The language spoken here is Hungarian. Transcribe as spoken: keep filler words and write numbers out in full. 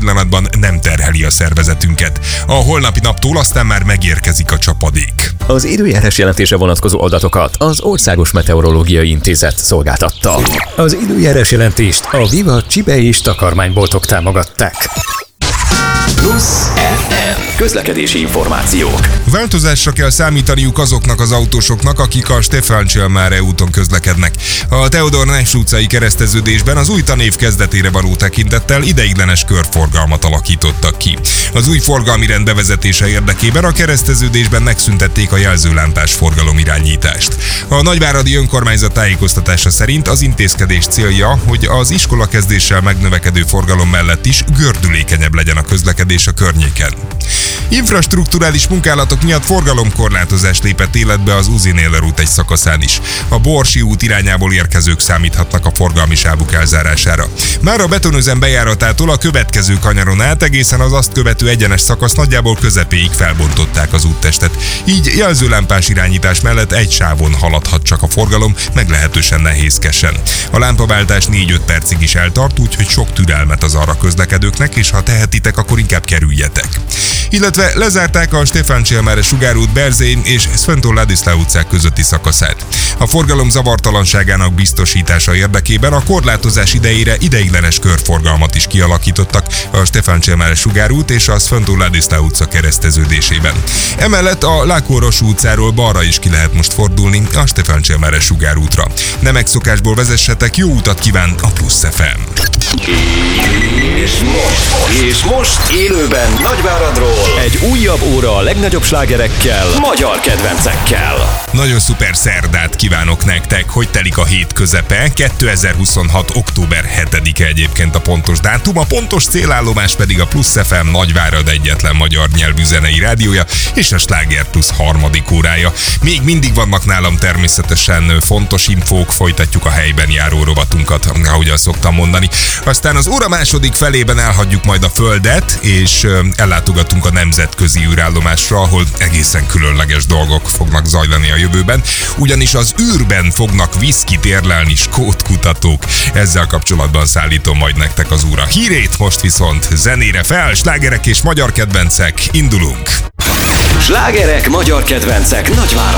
pillanatban nem terheli a szervezetünket. A holnapi naptól aztán már megérkezik a csapadék. Az időjárás jelentése vonatkozó adatokat az Országos Meteorológiai Intézet szolgáltatta. Az időjárás jelentést a Viva Csibe és takarmányboltok támogatták. Plusz ef em. Közlekedési információk. Változásra kell számítaniuk azoknak az autósoknak, akik a Stefántsyelmare úton közlekednek. A Theodor Ness utcai kereszteződésben az új tanév kezdetére való tekintettel ideiglenes körforgalmat alakítottak ki. Az új forgalmi rend bevezetése érdekében a kereszteződésben megszüntették a jelzőlámpás forgalomirányítást. A nagyváradi önkormányzat tájékoztatása szerint az intézkedés célja, hogy az iskolakezdéssel megnövekedő forgalom mellett is gördülékenyebb legyen a közlekedés a környéken. Infrastrukturális munkálatok miatt forgalomkorlátozás lépett életbe az Uzi-Néller út egy szakaszán is. A Borsi út irányából érkezők számíthatnak a forgalmi sávuk elzárására. Már a betonüzem bejáratától a következő kanyaron át egészen az azt követő egyenes szakasz nagyjából közepéig felbontották az úttestet. Így jelzőlámpás irányítás mellett egy sávon haladhat csak a forgalom, meglehetősen nehézkesen. A lámpaváltás négy-öt percig is eltart, úgyhogy sok türelmet az arra közlekedőknek, és ha tehetitek, akkor inkább kerüljetek. Illetve lezárták a Stefántsyelmare sugárút Berzén és Svätó Ladislav utcák közötti szakaszát. A forgalom zavartalanságának biztosítása érdekében a korlátozás idejére ideiglenes körforgalmat is kialakítottak a Stefántsyelmare sugárút és a Svätó Ladislav utca kereszteződésében. Emellett a Lákoros utcáról balra is ki lehet most fordulni a Stefántsyelmare sugárútra. Ne megszokásból vezessetek, jó utat kíván a Plusz ef em. És most, és most élőben Nagyváradról egy újabb óra a legnagyobb slágerekkel, magyar kedvencekkel. Nagyon szuper szerdát kívánok nektek, hogy telik a hét közepe, kétezer-huszonhat. október hetedike egyébként a pontos dátum, a pontos célállomás pedig a Plusz ef em Nagyvárad egyetlen magyar nyelvű zenei rádiója és a Sláger Plusz harmadik órája. Még mindig vannak nálam természetesen fontos infók, folytatjuk a helyben járó rovatunkat, ahogy azt szoktam mondani. Aztán az óra második felében elhagyjuk majd a Földet, és ellátogatunk a nemzetközi űrállomásra, ahol egészen különleges dolgok fognak zajlani a jövőben, ugyanis az űrben fognak viszkit érlelni skótkutatók. Ezzel kapcsolatban szállítom majd nektek az óra hírét, most viszont zenére fel, slágerek és magyar kedvencek, indulunk! Slágerek, magyar kedvencek, Nagyvárad.